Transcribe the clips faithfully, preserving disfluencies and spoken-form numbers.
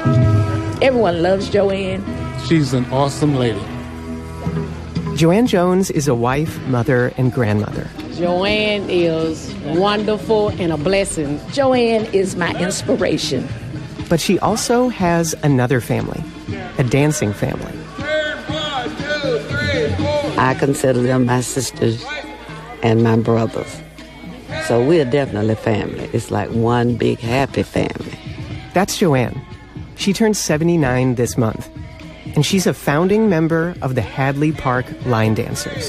Everyone loves Joanne. She's an awesome lady. Joanne Jones is a wife, mother, and grandmother. Joanne is wonderful and a blessing. Joanne is my inspiration. But she also has another family, a dancing family. I consider them my sisters and my brothers. So we're definitely family. It's like one big happy family. That's Joanne. She turned seventy-nine this month, and she's a founding member of the Hadley Park Line Dancers.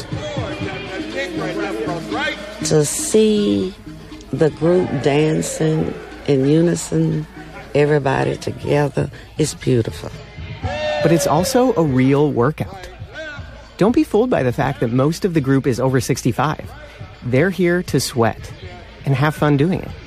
To see the group dancing in unison, everybody together, is beautiful. But it's also a real workout. Don't be fooled by the fact that most of the group is over sixty-five. They're here to sweat and have fun doing it.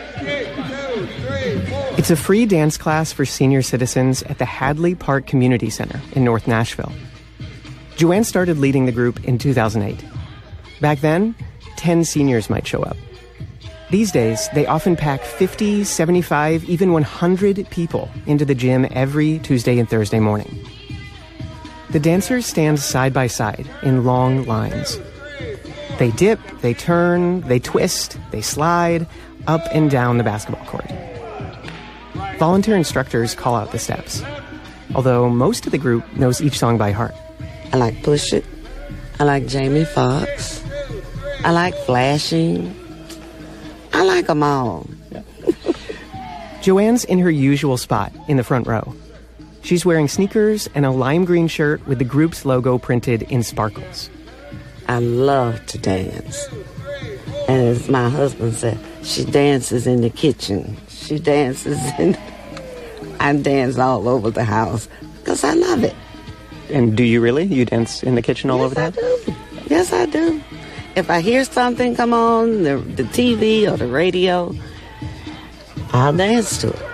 It's a free dance class for senior citizens at the Hadley Park Community Center in North Nashville. Joanne started leading the group in two thousand eight. Back then, ten seniors might show up. These days, they often pack fifty, seventy-five, even one hundred people into the gym every Tuesday and Thursday morning. The dancers stand side by side in long lines. They dip, they turn, they twist, they slide up and down the basketball court. Volunteer instructors call out the steps, although most of the group knows each song by heart. I like Push It. I like Jamie Foxx. I like Flashing. I like them all. Joanne's in her usual spot in the front row. She's wearing sneakers and a lime green shirt with the group's logo printed in sparkles. I love to dance. And as my husband said, she dances in the kitchen. She dances in... I dance all over the house because I love it. And do you really? You dance in the kitchen all yes, over the house? I do. Yes, I do. If I hear something come on, the, the T V or the radio, I'll dance to it.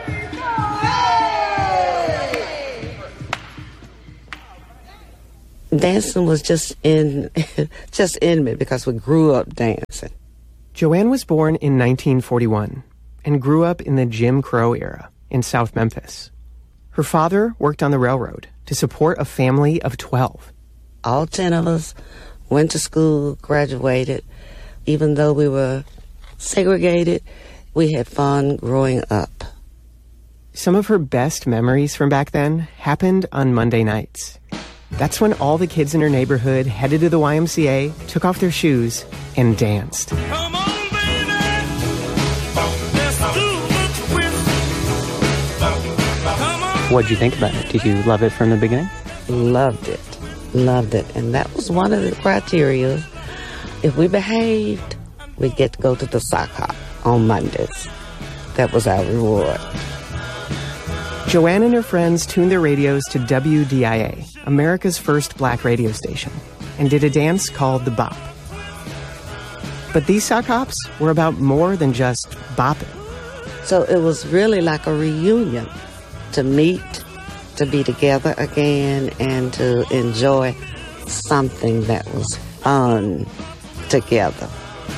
Dancing was just in, just in me because we grew up dancing. Joanne was born in nineteen forty-one and grew up in the Jim Crow era in South Memphis. Her father worked on the railroad to support a family of twelve. All ten of us went to school, graduated. Even though we were segregated, we had fun growing up. Some of her best memories from back then happened on Monday nights. That's when all the kids in her neighborhood headed to the Y M C A, took off their shoes, and danced. Come on, baby. Let's do the twist. Come on. What'd you think about it? Did you love it from the beginning? Loved it. Loved it. And that was one of the criteria. If we behaved, we'd get to go to the sock hop on Mondays. That was our reward. Joanne and her friends tuned their radios to W D I A, America's first black radio station, and did a dance called the bop. But these sock hops were about more than just bopping. So it was really like a reunion to meet, to be together again, and to enjoy something that was fun together.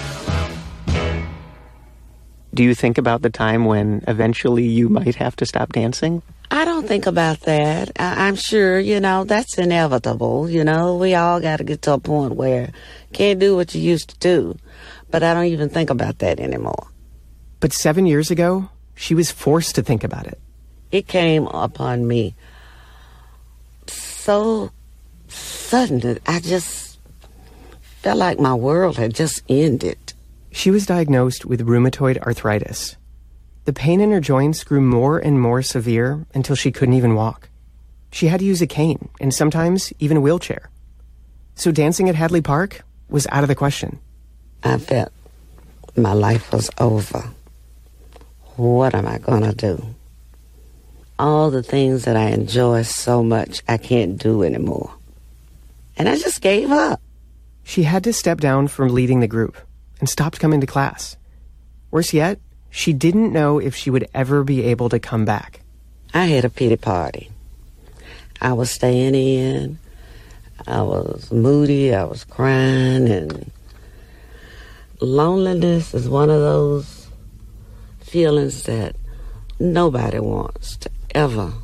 Do you think about the time when eventually you might have to stop dancing? I don't think about that. I- I'm sure, you know, that's inevitable. You know, we all got to get to a point where you can't do what you used to do. But I don't even think about that anymore. But seven years ago, she was forced to think about it. It came upon me so sudden that I just felt like my world had just ended. She was diagnosed with rheumatoid arthritis. The pain in her joints grew more and more severe until she couldn't even walk. She had to use a cane and sometimes even a wheelchair. So dancing at Hadley Park was out of the question. I felt my life was over. What am I going to do? All the things that I enjoy so much, I can't do anymore. And I just gave up. She had to step down from leading the group and stopped coming to class. Worse yet, she didn't know if she would ever be able to come back. I had a pity party. I was staying in. I was moody. I was crying. And loneliness is one of those feelings that nobody wants to ever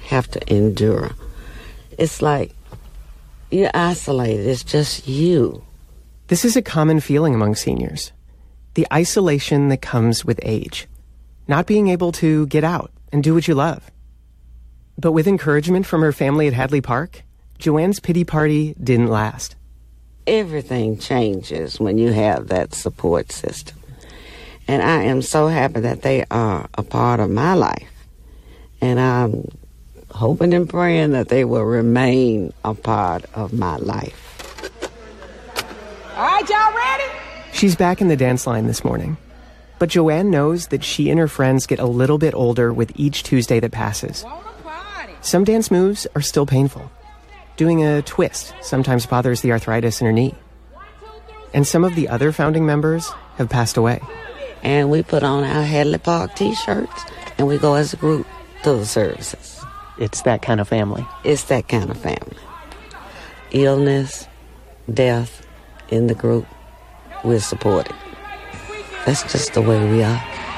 have to endure. It's like you're isolated. It's just you. This is a common feeling among seniors. The isolation that comes with age. Not being able to get out and do what you love. But with encouragement from her family at Hadley Park, Joanne's pity party didn't last. Everything changes when you have that support system. And I am so happy that they are a part of my life. And I'm hoping and praying that they will remain a part of my life. All right, y'all ready? She's back in the dance line this morning. But Joanne knows that she and her friends get a little bit older with each Tuesday that passes. Some dance moves are still painful. Doing a twist sometimes bothers the arthritis in her knee. And some of the other founding members have passed away. And we put on our Hadley Park t-shirts, and we go as a group to the services. It's that kind of family. It's that kind of family. Illness, death in the group, we're supported. That's just the way we are.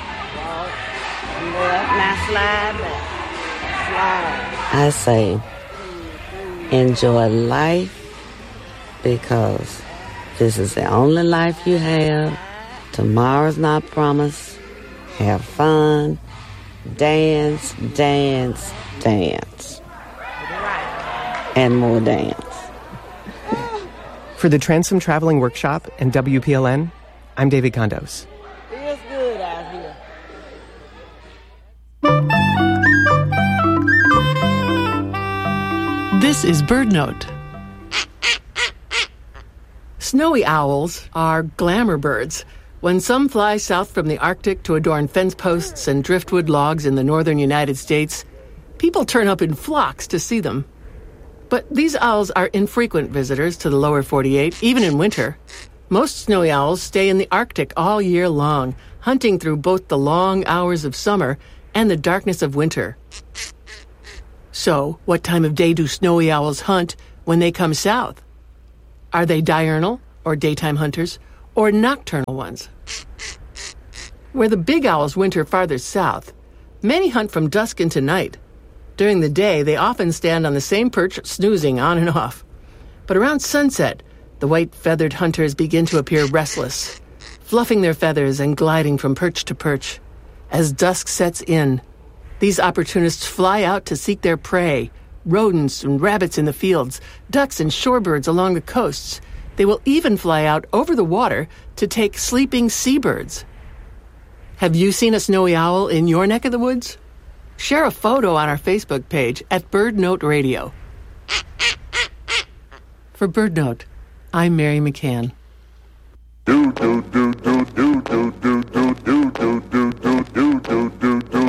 Now slide back. Slide. I say, enjoy life, because this is the only life you have. Tomorrow's not promised. Have fun. Dance, dance, dance. And more dance. For the Transom Traveling Workshop and W P L N, I'm David Condos. Feels good out here. This is Bird Note. Snowy owls are glamour birds. When some fly south from the Arctic to adorn fence posts and driftwood logs in the northern United States, people turn up in flocks to see them. But these owls are infrequent visitors to the lower forty-eight, even in winter. Most snowy owls stay in the Arctic all year long, hunting through both the long hours of summer and the darkness of winter. So, what time of day do snowy owls hunt when they come south? Are they diurnal, or daytime hunters, or nocturnal ones? Where the big owls winter farther south, many hunt from dusk into night. During the day, they often stand on the same perch, snoozing on and off. But around sunset, the white-feathered hunters begin to appear restless, fluffing their feathers and gliding from perch to perch. As dusk sets in, these opportunists fly out to seek their prey, rodents and rabbits in the fields, ducks and shorebirds along the coasts. They will even fly out over the water to take sleeping seabirds. Have you seen a snowy owl in your neck of the woods? Share a photo on our Facebook page at Bird Note Radio. For Bird Note, I'm Mary McCann. Do, do, do, do, do.